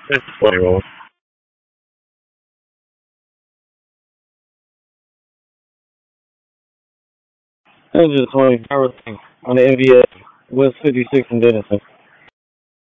It's 20 rolling. Engine 20, everything on the NVS, West 56 in Denison.